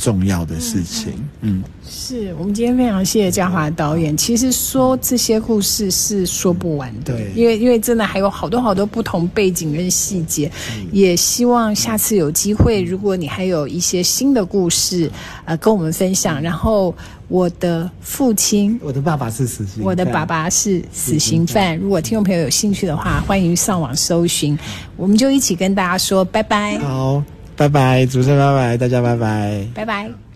重要的事情。 是我们今天非常谢谢嘉华导演。其实说这些故事是说不完的， 对， 因为真的还有好多好多不同背景跟细节。也希望下次有机会，如果你还有一些新的故事，跟我们分享。然后我的父亲， 我的爸爸是死刑犯， 我的爸爸是死刑犯。如果听众朋友有兴趣的话，欢迎上网搜寻。我们就一起跟大家说拜拜。 好，拜拜，主持人拜拜，大家拜拜， 拜拜。